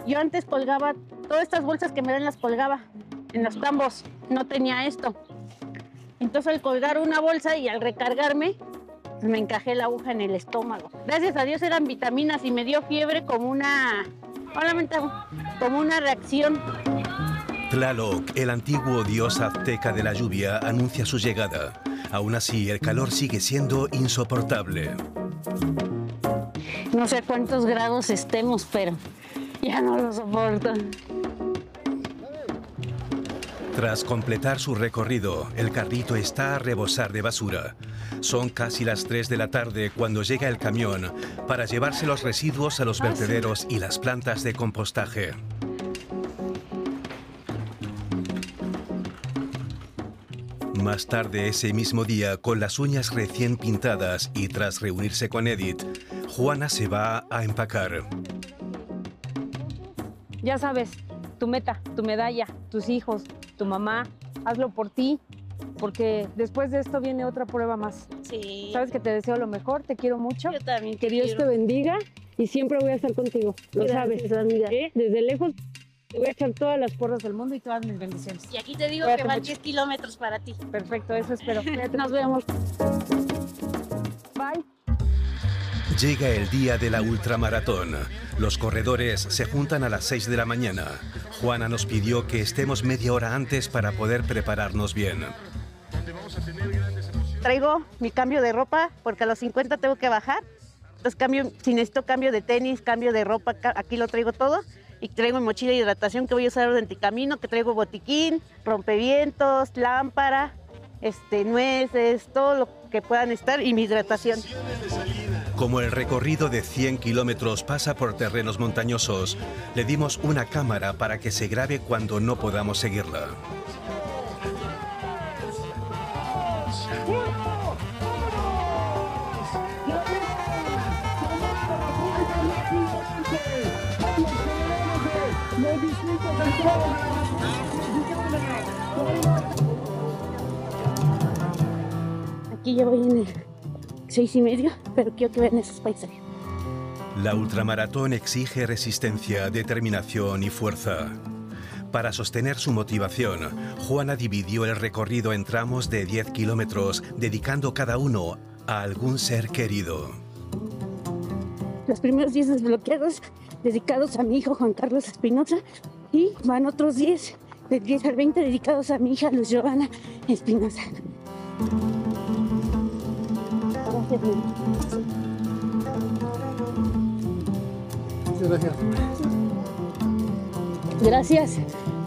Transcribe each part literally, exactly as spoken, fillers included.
Yo antes colgaba, todas estas bolsas que me dan las colgaba en los tambos, no tenía esto. Entonces al colgar una bolsa y al recargarme, me encajé la aguja en el estómago. Gracias a Dios eran vitaminas y me dio fiebre como una, solamente como una reacción. Tlaloc, el antiguo dios azteca de la lluvia, anuncia su llegada. Aún así, el calor sigue siendo insoportable. No sé cuántos grados estemos, pero ya no lo soporto. Tras completar su recorrido, el carrito está a rebosar de basura. Son casi las tres de la tarde cuando llega el camión para llevarse los residuos a los vertederos y las plantas de compostaje. Más tarde ese mismo día, con las uñas recién pintadas y tras reunirse con Edith, Juana se va a empacar. Ya sabes, tu meta, tu medalla, tus hijos, tu mamá, hazlo por ti, porque después de esto viene otra prueba más. Sí. Sabes que te deseo lo mejor, te quiero mucho. Yo también. Que Dios te bendiga y siempre voy a estar contigo, lo Gracias, sabes. amiga. ¿Eh? Desde lejos te voy a echar todas las porras del mundo y todas mis bendiciones. Y aquí te digo Cuídate que van mucho. diez kilómetros para ti. Perfecto, eso espero. Nos vemos. Bye. Llega el día de la ultramaratón. Los corredores se juntan a las seis de la mañana. Juana nos pidió que estemos media hora antes para poder prepararnos bien. Traigo mi cambio de ropa porque a los cincuenta tengo que bajar. Entonces cambio, si necesito cambio de tenis, cambio de ropa, aquí lo traigo todo. Y traigo mi mochila de hidratación que voy a usar durante el camino, que traigo botiquín, rompevientos, lámpara, este, nueces, todo lo que puedan estar y mi hidratación. Como el recorrido de cien kilómetros pasa por terrenos montañosos, le dimos una cámara para que se grabe cuando no podamos seguirla. Aquí ya voy en el seis y medio, pero quiero que vean esos paisajes. La ultramaratón exige resistencia, determinación y fuerza. Para sostener su motivación, Juana dividió el recorrido en tramos de diez kilómetros, dedicando cada uno a algún ser querido. Los primeros diez desbloqueados dedicados a mi hijo Juan Carlos Espinosa y van otros diez, del diez al veinte, dedicados a mi hija Luz Giovanna Espinosa. Muchas gracias. Gracias.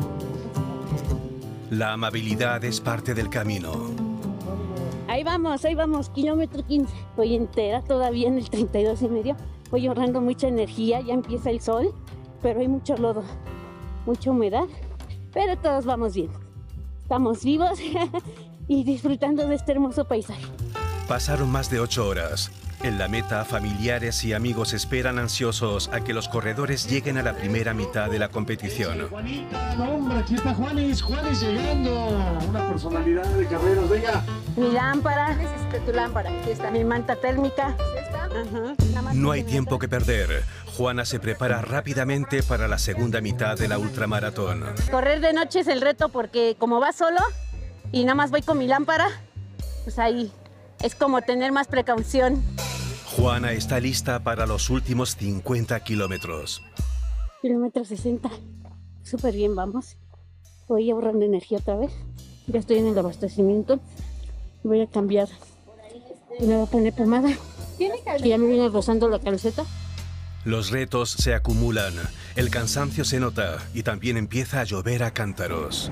La amabilidad es parte del camino. Ahí vamos, ahí vamos, kilómetro quince. Voy entera todavía en el treinta y dos y medio. Voy ahorrando mucha energía, ya empieza el sol, pero hay mucho lodo, mucha humedad, pero todos vamos bien. Estamos vivos y disfrutando de este hermoso paisaje. Pasaron más de ocho horas. En la meta, familiares y amigos esperan ansiosos a que los corredores lleguen a la primera mitad de la competición. Juanita, no, hombre, aquí está Juanis, Juanis llegando. Una personalidad de carreras, venga. Mi lámpara, Necesito tu lámpara, aquí está. mi manta térmica. ¿Esta? Ajá. No hay tiempo que perder. Juana se prepara rápidamente para la segunda mitad de la ultramaratón. Correr de noche es el reto porque como vas solo y nada más voy con mi lámpara, pues ahí es como tener más precaución. Juana está lista para los últimos cincuenta kilómetros. Kilómetro sesenta. Súper bien, vamos. Voy ahorrando energía otra vez. Ya estoy en el abastecimiento. Voy a cambiar. Y me voy a poner pomada. Que ya me viene rozando la calceta. Los retos se acumulan, el cansancio se nota y también empieza a llover a cántaros.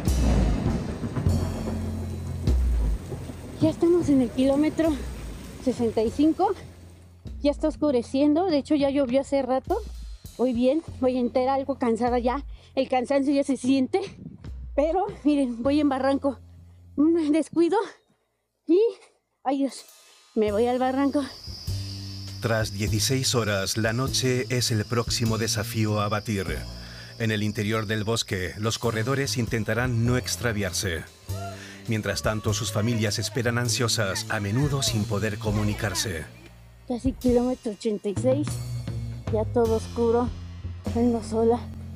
Ya estamos en el kilómetro sesenta y cinco. Ya está oscureciendo. De hecho, ya llovió hace rato. Voy bien, voy entera, algo cansada ya. El cansancio ya se siente. Pero, miren, voy en barranco. Un descuido y... ¡ay, Dios! Me voy al barranco. Tras dieciséis horas, la noche es el próximo desafío a batir. En el interior del bosque, los corredores intentarán no extraviarse. Mientras tanto, sus familias esperan ansiosas, a menudo sin poder comunicarse. Casi kilómetro ochenta y seis. Ya todo oscuro. Vengo sola.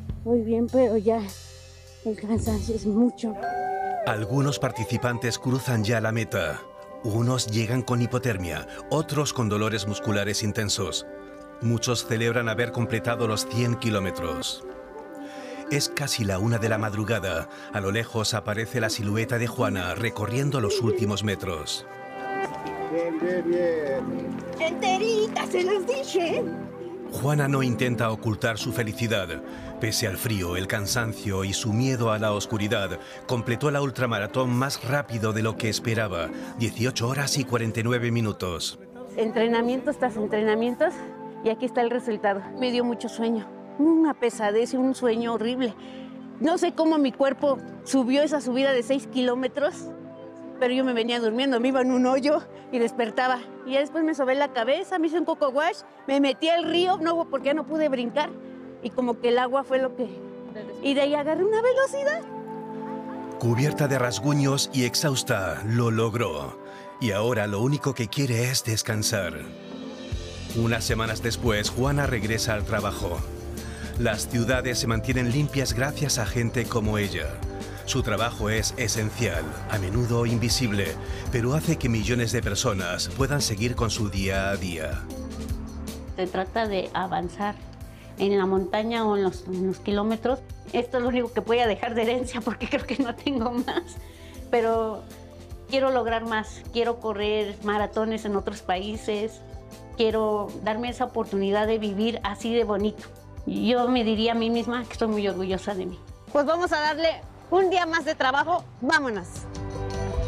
voy bien, pero ya el cansancio es mucho. Algunos participantes cruzan ya la meta. Unos llegan con hipotermia, otros con dolores musculares intensos. Muchos celebran haber completado los cien kilómetros. Es casi la una de la madrugada. A lo lejos aparece la silueta de Juana recorriendo los últimos metros. Bien, bien, bien. ¡Enterita, se los dije! Juana no intenta ocultar su felicidad. Pese al frío, el cansancio y su miedo a la oscuridad, completó la ultramaratón más rápido de lo que esperaba, dieciocho horas y cuarenta y nueve minutos. Entrenamientos tras entrenamientos, y aquí está el resultado. Me dio mucho sueño, una pesadez y un sueño horrible. No sé cómo mi cuerpo subió esa subida de seis kilómetros, pero yo me venía durmiendo, me iba en un hoyo y despertaba. Y ya después me sobé la cabeza, me hice un coco wash, me metí al río, no, porque ya no pude brincar. Y como que el agua fue lo que... Y de ahí agarré una velocidad. Cubierta de rasguños y exhausta, lo logró. Y ahora lo único que quiere es descansar. Unas semanas después, Juana regresa al trabajo. Las ciudades se mantienen limpias gracias a gente como ella. Su trabajo es esencial, a menudo invisible, pero hace que millones de personas puedan seguir con su día a día. Se trata de avanzar en la montaña o en los, en los kilómetros. Esto es lo único que voy a dejar de herencia porque creo que no tengo más. Pero quiero lograr más, quiero correr maratones en otros países, quiero darme esa oportunidad de vivir así de bonito. Yo me diría a mí misma que estoy muy orgullosa de mí. Pues vamos a darle un día más de trabajo, vámonos.